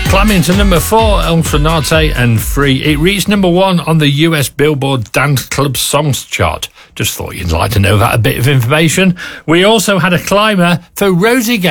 Climbing to number 4, El Sonate and Free. It reached number 1 on the US Billboard Dance Club Songs chart. Just thought you'd like to know that a bit of information. We also had a climber for Rosie Gate.